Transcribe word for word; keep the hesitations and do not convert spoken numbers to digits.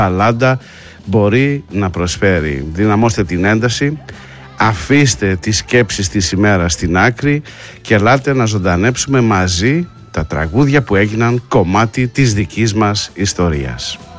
μπαλάντα μπορεί να προσφέρει. Δυναμώστε την ένταση, αφήστε τις σκέψεις της ημέρας στην άκρη και ελάτε να ζωντανέψουμε μαζί τα τραγούδια που έγιναν κομμάτι της δικής μας ιστορίας.